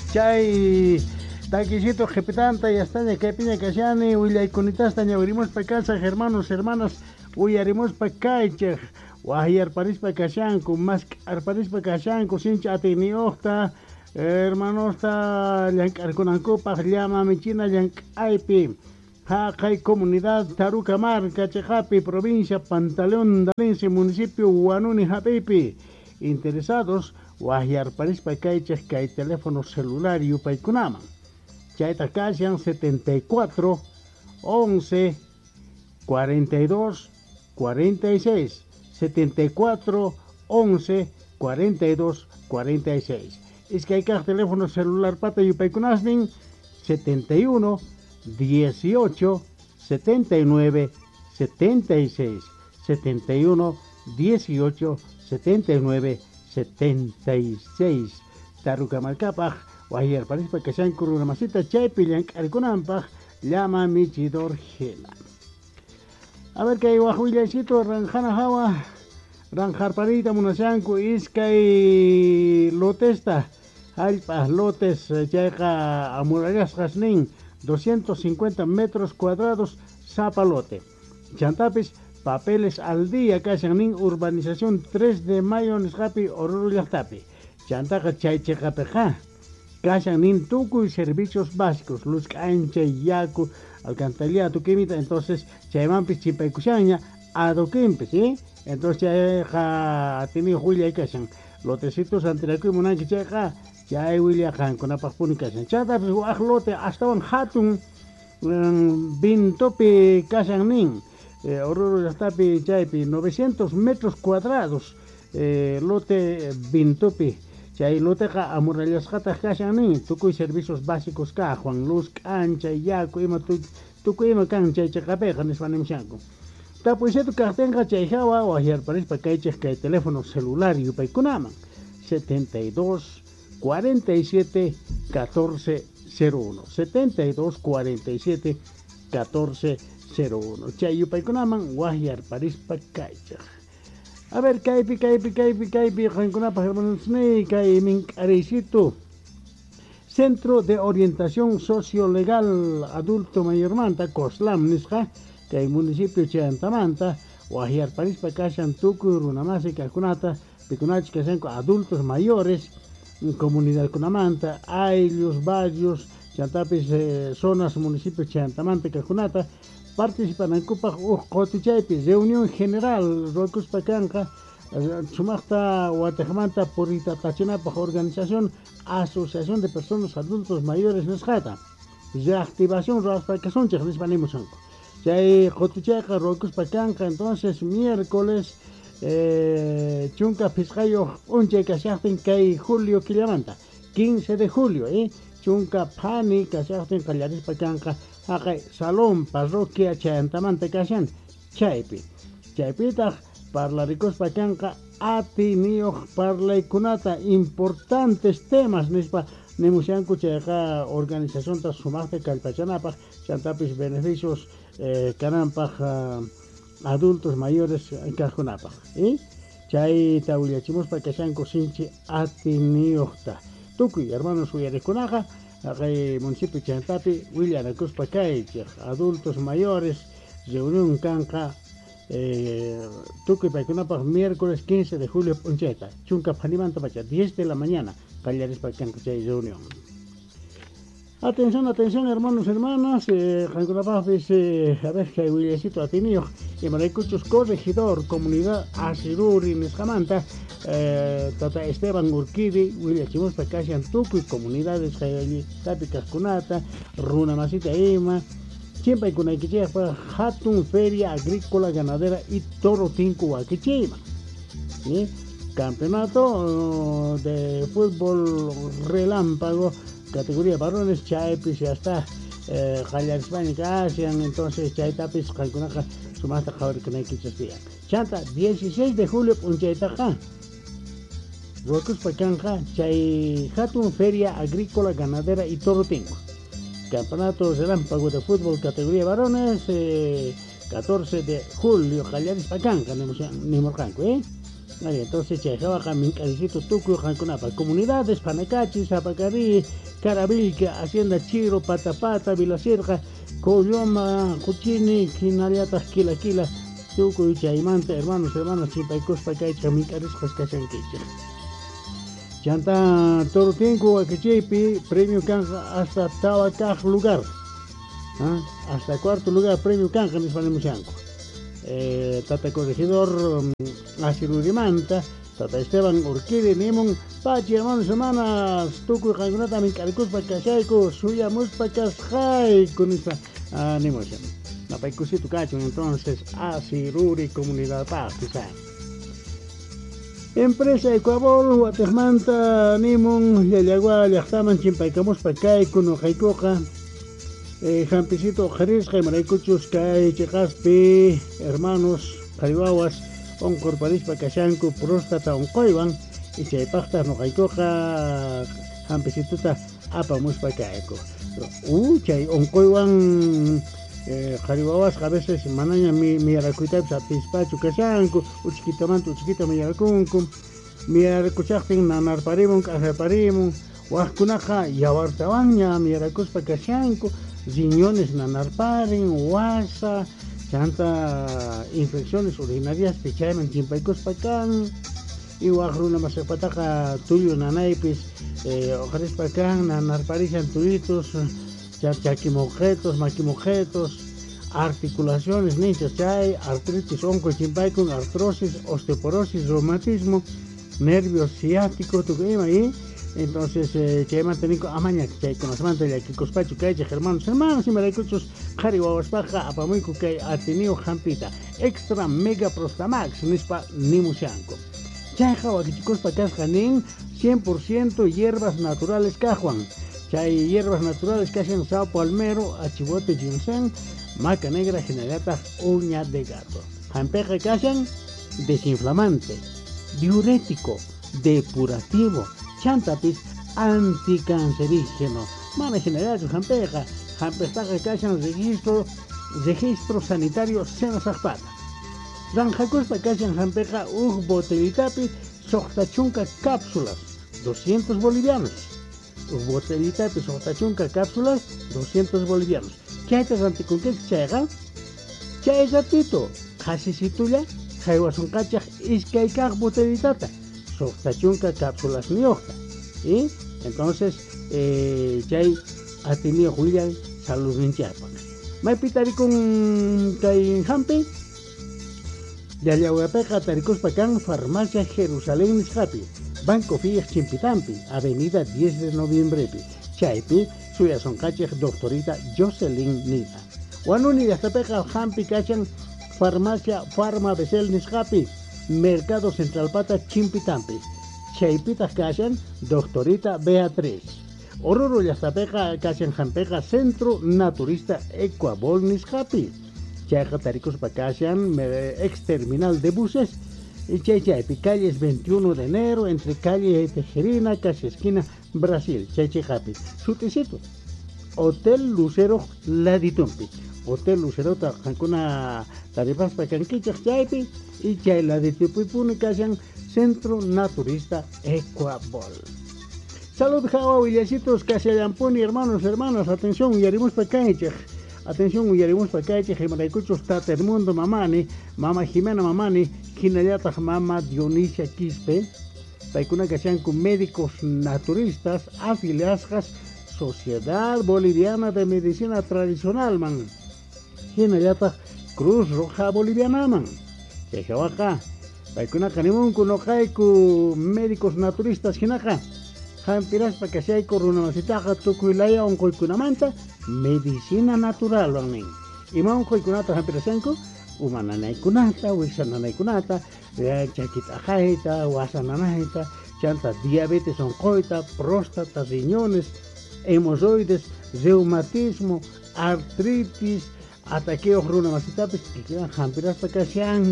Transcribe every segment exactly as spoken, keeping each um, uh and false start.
Chay taquisito jepitanta y hasta que piña cachani, Willy Cunitas, tañaverimos pa casa, hermanos, hermanas, Uyarimos pa caiche, Wahir Paris pa cachanco, más Arparis pa cachanco, sincha atini octa, hermanos ta yank arconanco pa llama michina yank aipi. Jacay Comunidad Tarucamar, Cachejapi, Provincia Pantaleón Dalense, Municipio Huanuni Japipi. Interesados, Guajiar París Pacaiches, que hay teléfono celular y Upaikunama. Chaita Casian setenta y cuatro, once, cuarenta y dos, cuarenta y seis. setenta y cuatro, once, cuarenta y dos, cuarenta y seis. Es que hay que teléfono celular pata y Upaikunasning setenta y uno, dieciocho, setenta y nueve, setenta y seis, setenta y uno, dieciocho, setenta y nueve, setenta y seis. Tarucamalcapaj, Guajiar París Pacachan Curunamasita Chaypilan Arconampaj, llama Michidor Gela. A ver que hay Guajuilecito, Ranjana Jawa, Ranjar Parita Munasanku, Iskay Lotesta, Alpa Lotes, Chayja Amurallas Jasnin. doscientos cincuenta metros cuadrados, Zapalote. Chantapis, papeles al día, Cachanin, urbanización tres de mayo, Nishapi, Orulachtapi. Chantaja Chaychejapeja, Cachanin, Tuku y servicios básicos, luz cancha, yaku, alcantarillado, química, entonces, Chaymampis, Chipaycuchaña, Adoquimpis, ¿sí? Entonces, Chayja, tenido Julia y Cachan, lotecitos antiracu y Munanki, Chayja. Ya hay William Han con la papunica. Chata pues guajlote hasta un hatun bintopi casanin. Ororo yastapi chaypi novecientos metros cuadrados. Lote bintopi. Chay lote ka amurallas jata casanin. Tukuy servicios básicos ka Juan Luz cancha yaku ima tukuy ima cancha chakapeja nispanimshanko. Tapuisetu cartenga chayjawa Guajiar París Pacaiches que hay teléfono celular y upaikunama setenta y dos cuarenta y siete, catorce cero uno. setenta y dos, cuarenta y siete, catorce cero uno. Chayupaykunaman, Guajiar París Pacaicha. A ver, Caipi, Caipi, Caipi, Caipi, Jankunapa, Hermanosnei, Caimink Areicito. Centro de Orientación Sociolegal Adulto Mayormanta, Coslam, Nisja, que hay municipio Chantamanta, Guajiar París Pacaicha, Tuku, Runamase, Calcunata, Picunach, que sean adultos mayores. Comunidad Kunamanta, Ailios, Barrios, Chantapis, eh, zonas, municipios Chantamanta, Cajunata, participan en Cupa Cotichaipi, reunión general, Rocus Pacanca, Sumasta, Guatejamanta, Purita Tachinapa, organización, asociación de personas adultos mayores, Nesjata, reactivación, Raspacason, Chespanimos. Ya hay Cotichaca, Rocus Pacanca, entonces, miércoles. Eh, Chunca Piscayo, Unche Cashachten Kai Julio Kilamanta, quince de julio, eh, Chunca Pani Cashachten Callaris Pacanca, Hakai Salón, Parroquia Chantamante Cashan, Chaipi, Chaipita, Parlaricos Pacanca, Ati Nio Parlaykunata, importantes temas, Nispa, Nemusianco Cheja, organización Tasumate Calpachanapa, Chantapis beneficios, eh, Canampaj. Adultos mayores en Cajunapa, ¿eh? Chay Tauliachimos para que sean cosinche atiniocta. Tukuy, hermanos Uyaricunaja, acá municipio Chantapi, William Acus Pacay, adultos mayores, reunión Canca, eh, Tukuy Pacunapa, miércoles quince de julio, Puncheta, Chunca Panimanta Pacha, diez de la mañana, Callares Pacanca, Chay reunión. Atención, atención, hermanos, hermanas, eh, eh, a ver, que hay Williamcito Atinio, y Maraicuchos Corregidor, Comunidad Asiruri, Nescamanta, eh, Tata Esteban Urquidi, William Chimos Pacasian Tucu, Comunidades Tapi Cascunata, Runa Masita Ima, siempre con Aikichepa, Hatun Feria Agrícola, Ganadera y Toro Tincu Akichima. Campeonato uh, de fútbol relámpago. Categoría varones, Chaipis, ya está, Jallar Hispánica, Asian, entonces Chaitapis, Calcunaja, Sumasta, Javier, Canaiquichastía. Chanta, dieciséis de julio, Punchaitaja. Rocus Pacanja, Chay Hatun Feria Agrícola, Ganadera y Torotingo. Campeonato relámpago de fútbol, categoría varones, eh, catorce de julio, Jallar Hispánica, Nimorcanco, ¿eh? Vale, entonces chayjawaqa mink'arisito tukuy qankunapa comunidades Panacachi, Zapacari, Caravilca, Hacienda Chiro, Patapata, Vilacirca, Colloma, Cuchini, Quinaliata, Quila Quila, tukuy chaymanta hermanos, hermanas, chimpaykuspa kaycha mink'arisqas kashankichik. Chanta Torotinco, Akichipi, premio Canja hasta Tabacaj lugar. ¿Ah? Hasta cuarto lugar, premio Canja, Nispanemuchanco. Eh, Tata Corregidor um, Asirurimanta, Tata Esteban Urquidi, Nimon, Pachi, hermanos, hermanas, Tuku, Jangunata, Mincaricus, Pacachaico, Suya, Muspacasjai, con esta animación. La Paicusito Cacho, entonces, Asiruri, Comunidad Paz, quizá. Empresa Ecuabol, Guatemanta, Nimon, Yayagua, Yachtaman, Chimpaicamus, Pacay, Kuno, Jaicoja. Eh, Jampicito Jarisca, Maraicuchus, Kai, Checaspi, hermanos, Jaribawas, Oncorparispa, Cachanco, Próstata, Oncoiban, y Chaipachta, Nojaicoja, Jampicituta, Apa, Muspacaeco. Uh, Chay, Oncoiban, Jaribawas, a veces, Manaña, mi, mi aracuita, Pispacho, Cachanco, Uchquitamanto, Uchquita, mi aracunco, mi aracuchachtin, Nanarparimon, Cajaparimon, Huascunaja, Yabartabaña, mi aracuspa, Cachanco, riñones nanarparin, guasa, chanta infecciones urinarias, pichayman chimpaicos pacan, y guajruna masapataja tuyo nanaipis, eh, ojares pacan, nanarparishan tuitos, chaquimojetos, maquimojetos, articulaciones, nichas chay, artritis, onco, chimpaicon, artrosis, osteoporosis, reumatismo, nervios ciáticos, tu que ahí. Entonces, que mantenico amaña que con las mantas de aquí cospacho que hay hermanos hermanos y maracuchos jariwaspanja apamuico que ha tenido jampita extra mega prostamax nispa nimushanco chay jawa que chicos pa cascanin cien por ciento hierbas naturales cajuan chay hierbas naturales que hacen usado palmero achivote ginseng maca negra generata uña de gato jampeja que hacen desinflamante diurético depurativo chantapis anticancerígeno. Mana general, jampeja, jampestaja cachan registro, registro sanitario sena zapata. Ranjacuspa cachan jampeja uj botelitapi, sochtachunca cápsulas, doscientos bolivianos. Uj botelitapi, sochtachunca cápsulas, doscientos bolivianos. ¿Qué hay que con qué chega? ¿Qué es ratito? Jasisituya, jaiwasun cachaj, iskaikaj botelitata. Sochtachunca cápsulas niojta. Y entonces, eh, Chay ha tenido Julián salud en Chiapas. May pitari con Kay Hampe, de Ayahuapeca, Taricos Pacán, Farmacia Jerusalén Nishapi, Banco Fías Chimpitampi, Avenida diez de noviembre, Chaypi, Suya Son Cachej, Doctorita Jocelyn Nita. Wanuni de Astapeca, Hampi Cachan, Farmacia Farma Besel Nishapi, Mercado Central Pata Chimpitampi, Chaypitas Cachan, Doctorita Beatriz. Oruro Yastapeca Cachan Jampeca, Centro Naturista Ecuabol Nishapi. Chayja Taricos Pacachan, ex terminal de buses. Y Chay Chaypi, calles veintiuno de enero, entre calle Tejerina, calle esquina, Brasil. Chay Chayjapi. Suticito. Hotel Lucero Laditumpi. Hotel Lucero Tajancuna Tarifas Pacanquichas Chaypi. Y Chay Laditumpi Punicachan, Centro Naturista Ecuabol. Salud, Jawa, Villasitos, Casallampuni, hermanos, hermanas, atención, Yarimos Pacanchej. Atención, Yarimos Pacanchej, Maraicuchos, Tata el Mundo, Mamani, Mama Jimena Mamani, Kinayata Mama Dionisia Quispe, Paicuna Cachan con médicos naturistas, afiliadas, Sociedad Boliviana de Medicina Tradicional, man. Kinayata Cruz Roja Boliviana, man. Chejawaca, Paicuna Canimun, Kunokaiku, médicos naturistas, Hinaja. Jampiras para que sea coronavirus tukuilaya un koikunamanta medicina natural wanin ima un koikunata jampirasenko umananay kunata wishananay kunata chakita jaita wasananaita chanta diabetes oncoita próstata riñones hemorroides reumatismo artritis ataqueos runamacitapes que quedan jampiras para que sean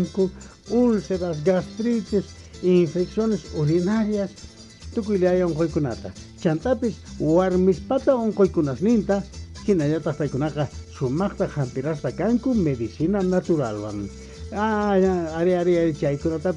úlceras gastritis infecciones urinarias tukuilaya un koikunata chantapis warmispata un koikunas ninta hinayata paikunaka sumakta jampirasta kanku medicina natural wan ah ari ari chaykunatapis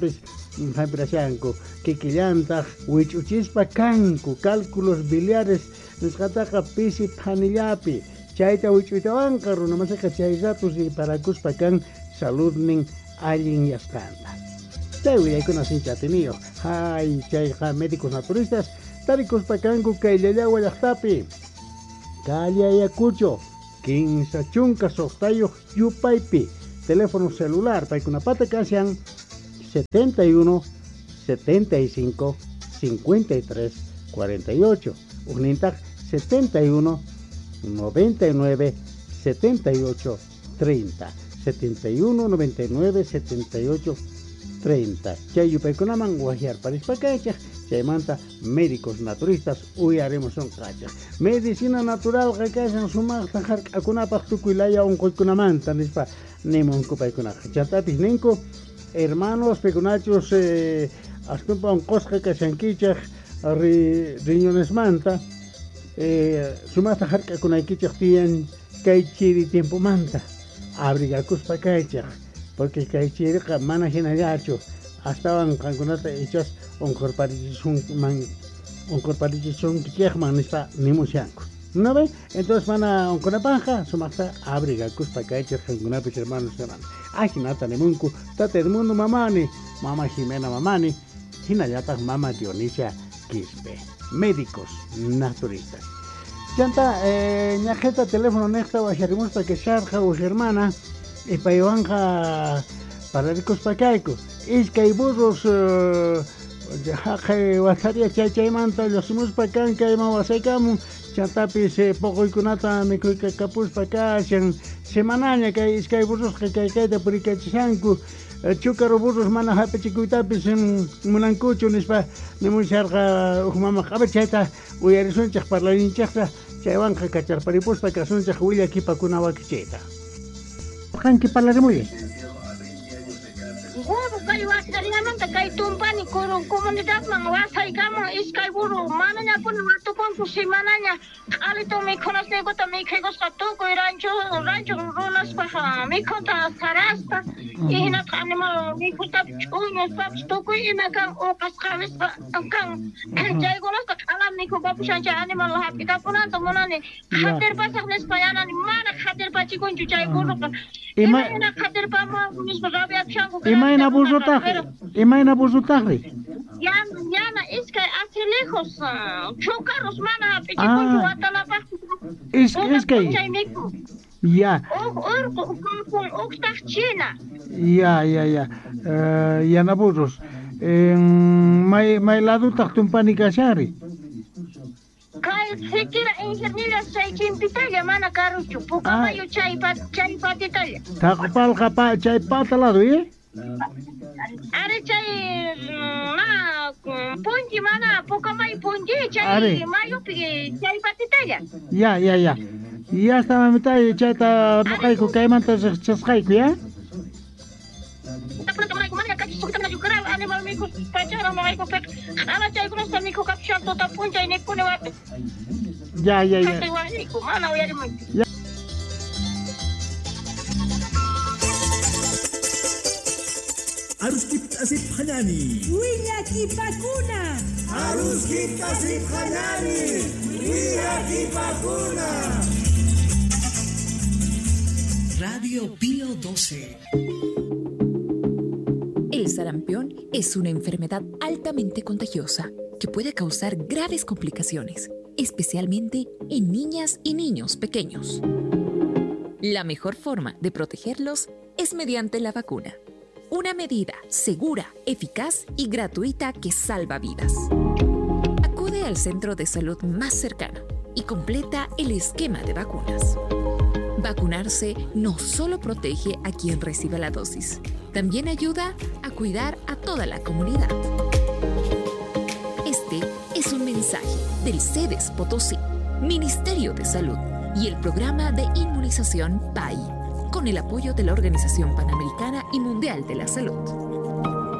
Jabrashanko, Kikilanta, Wichuchispa Kanku, cálculos biliares, Nisqataqa pisi phanillapi, Chayta Wichuitawanqa, Runamasaka Chayratus y Parakuspa Kan, salud nin allin yastanta. Chay willaykuna sinchatiniyo, hay chayqa médicos naturistas, Tarikuspa Kanku Kayllallawa llaqtapi, Kallayakucho, quince chunka soqtayo yupaypi, teléfono celular, paykunapata kashan setenta y uno, setenta y cinco, cincuenta y tres, cuarenta y ocho. Unintak setenta y uno, noventa y nueve, setenta y ocho, treinta. setenta y uno, noventa y nueve, setenta y ocho, treinta. Chayupaykunaman guajiar parispakacha, chaymanta médicos naturistas uyaremos son kacha. Medicina natural kakashan sumaqta hark'akunapaq tukuylaya unquykunamanta nispa nimunkupaykunaqa. Chantapis ninku hermanos pekunachos eh, astumpa unqusqa kashankichaq ri riñonesmanta eh, sumaqta hark'akunaykichaq tiyan kay chiri tiempomanta abrigakuspa kaychaq porque kay chiriqa mana hinallachu astawan qankunata ichas unqurparichisun man unqurparichisun kichaqman nispa nimusyanku. ¿No ve? Entonces mana unkunapanja sumaqta abrigakuspa kaychaq qankunapis hermanos hermanos. Ajinata nemunku, tate Edmundo mamani, mama Jimena mamani, hinallataq mama Dionisia Quispe, médicos naturistas. Chanta, eh, ñajeta teléfono nexta wajarimuspa que sharja o hermana, y payuanja para ricos pacaico. Es que hay burros, jaje, wasaria chachaymanta, los muspa canca y mawasekamu, chantapis poco y kunata me cuica capus pacachan, semanaña que es que hay burros que hay que de puricachanku, chúcaro burros mana hapechikuitapis en munancucho, nispa, nemusharga, umama, a ver, chata, uyarisunchak parlaninchakta, chaywanja cacharparipus pacasunchak, huilla aquí pacunawakicheta. Hanki parlaremos. Guru kay wasariamente kay tumpani kuru komunitas mang wasay kamo iskay guru mananya pun watukon pusimananya alito mi konas nego ta mi kegos katuko rancho rancho ronas pa mi konta sarasta ihina animal mi kuta unos paps tuko inakan o kaskalis pa kan jay gonas ka alam ni ko papushan ja animal happy ka punan to monani khater pasak nes payana ni mana khater pachi kon jay guru ka Ima ina khater pa ma mis rabia chango Imagina Buzutagri, imagina Buzutagri. Yana, yana, es que hace lejos, chocarros, mana, pichiconcho, atalapa. Es es que ya. Oh, oh, oh, China. Ya, ya, ya. Eh, ya naburos. En mai mai lado tachtumpani kashari. Kay sekira ingenila chay chimpitalia mana karuchu, pukapayo chay pat chay patitalia. Takpal kapa chay patalado, ¿eh? Are chay na punji mana pukamay punji chay mayo pi chay patitalia. Ya, ya, ya. Ya estaba mitad chay ta rokaiku kaimanta chasqaiku, ¿ya? Animal miku pacara maiku pek ana chay kuno sta miku kapshan to ta punja ini kune wa ya ya ya mana ya di ya harus kita kasih penyanyi Winya Kipakuna harus kita kasih penyanyi Winya Kipakuna Radio Pío doce. El sarampión es una enfermedad altamente contagiosa que puede causar graves complicaciones, especialmente en niñas y niños pequeños. La mejor forma de protegerlos es mediante la vacuna, una medida segura, eficaz y gratuita que salva vidas. Acude al centro de salud más cercano y completa el esquema de vacunas. Vacunarse no solo protege a quien recibe la dosis, también ayuda a cuidar a toda la comunidad. Este es un mensaje del CEDES Potosí, Ministerio de Salud y el Programa de Inmunización P A I, con el apoyo de la Organización Panamericana y Mundial de la Salud.